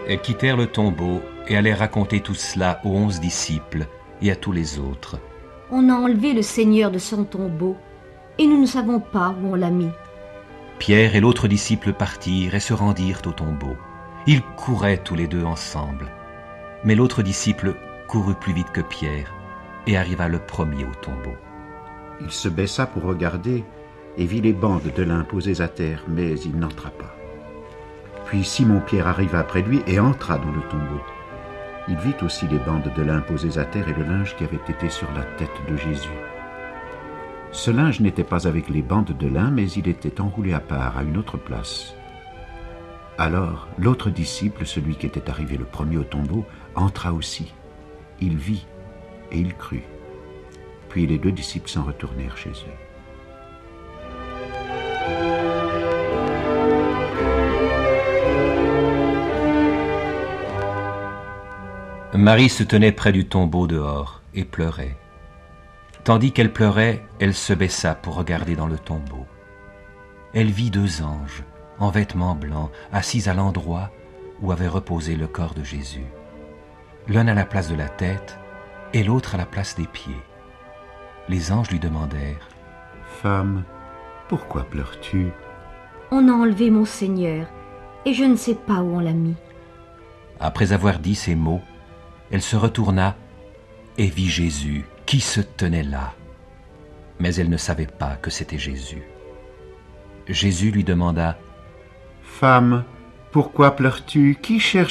Elles quittèrent le tombeau et allèrent raconter tout cela aux 11 disciples et à tous les autres. On a enlevé le Seigneur de son tombeau et nous ne savons pas où on l'a mis. Pierre et l'autre disciple partirent et se rendirent au tombeau. Ils couraient tous les deux ensemble. Mais l'autre disciple courut plus vite que Pierre et arriva le premier au tombeau. Il se baissa pour regarder et vit les bandes de lin posées à terre, mais il n'entra pas. Puis Simon-Pierre arriva près de lui et entra dans le tombeau. Il vit aussi les bandes de lin posées à terre et le linge qui avait été sur la tête de Jésus. Ce linge n'était pas avec les bandes de lin, mais il était enroulé à part, à une autre place. Alors, l'autre disciple, celui qui était arrivé le premier au tombeau, entra aussi. Il vit et il crut. Puis les deux disciples s'en retournèrent chez eux. Marie se tenait près du tombeau dehors et pleurait. Tandis qu'elle pleurait, elle se baissa pour regarder dans le tombeau. Elle vit 2 anges, en vêtements blancs, assis à l'endroit où avait reposé le corps de Jésus. L'un à la place de la tête et l'autre à la place des pieds. Les anges lui demandèrent : « Femme, pourquoi pleures-tu ? » On a enlevé mon Seigneur et je ne sais pas où on l'a mis. Après avoir dit ces mots, elle se retourna et vit Jésus qui se tenait là. Mais elle ne savait pas que c'était Jésus. Jésus lui demanda : « Femme, pourquoi pleures-tu ? Qui cherches-tu ? »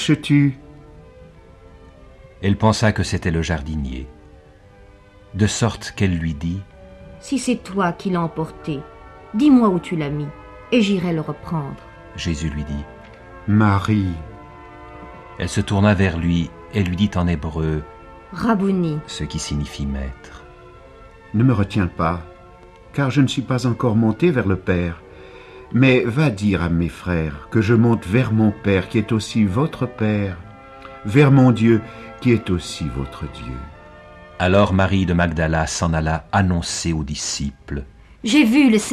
Elle pensa que c'était le jardinier, de sorte qu'elle lui dit : « Si c'est toi qui l'as emporté, dis-moi où tu l'as mis, et j'irai le reprendre. » Jésus lui dit : « Marie. » Elle se tourna vers lui et lui dit en hébreu : « Rabouni », ce qui signifie maître. « Ne me retiens pas, car je ne suis pas encore monté vers le Père. Mais va dire à mes frères que je monte vers mon Père, qui est aussi votre Père, vers mon Dieu, qui est aussi votre Dieu. » Alors Marie de Magdala s'en alla annoncer aux disciples : « J'ai vu le